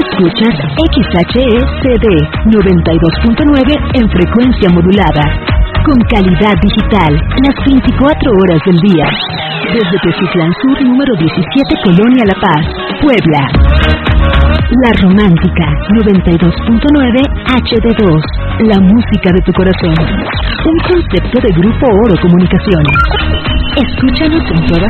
Escuchas XHECD 92.9 en frecuencia modulada. Con calidad digital, las 24 horas del día. Desde Teciutlán Sur, número 17, Colonia La Paz, Puebla. La Romántica 92.9 HD2. La música de tu corazón. Un concepto de Grupo Oro Comunicaciones. Escúchanos en todas